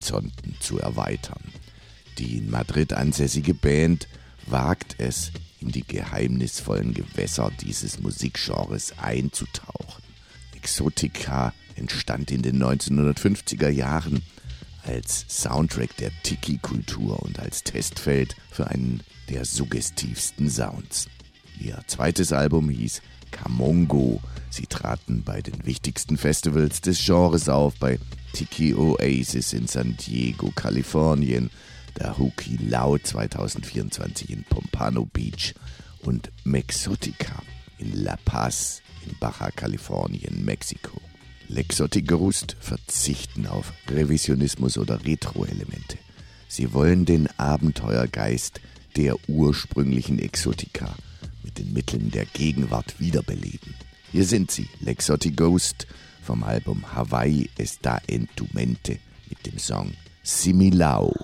Horizonten zu erweitern. Die in Madrid ansässige Band wagt es, in die geheimnisvollen Gewässer dieses Musikgenres einzutauchen. Exotica entstand in den 1950er Jahren als Soundtrack der Tiki-Kultur und als Testfeld für einen der suggestivsten Sounds. Ihr zweites Album hieß Camongo. Sie traten bei den wichtigsten Festivals des Genres auf, bei Tiki Oasis in San Diego, Kalifornien, Dahuki Loud 2024 in Pompano Beach und Mexotica in La Paz in Baja Kalifornien, Mexiko. L'Exotic-Gerust verzichten auf Revisionismus oder Retro-Elemente. Sie wollen den Abenteuergeist der ursprünglichen Exotica mit den Mitteln der Gegenwart wiederbeleben. Hier sind sie, L'Exotic Ghost vom Album Hawaii Está en tu Mente mit dem Song Similao.